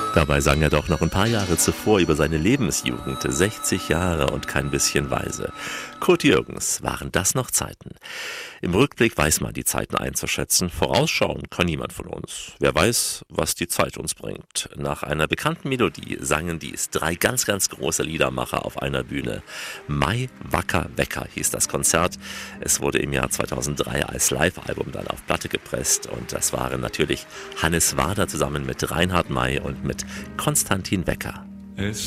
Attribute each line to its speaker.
Speaker 1: Dabei sang er doch noch ein paar Jahre zuvor über seine Lebensjugend, 60 Jahre und kein bisschen weise. Kurt Jürgens, waren das noch Zeiten? Im Rückblick weiß man die Zeiten einzuschätzen, vorausschauen kann niemand von uns. Wer weiß, was die Zeit uns bringt. Nach einer bekannten Melodie sangen dies drei ganz, ganz große Liedermacher auf einer Bühne. Mai Wacker Wecker hieß das Konzert. Es wurde im Jahr 2003 als Live-Album dann auf Platte gepresst und das waren natürlich Hannes Wader zusammen mit Reinhard May und mit Konstantin Wecker.
Speaker 2: Es